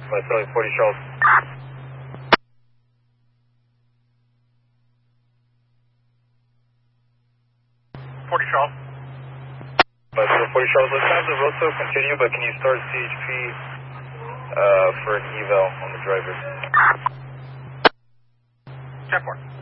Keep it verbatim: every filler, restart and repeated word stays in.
My Philly forty Charles. forty Charles. My Philly forty Charles, let's have the Rosso continue, but can you start C H P uh, for an eval on the driver? ten four.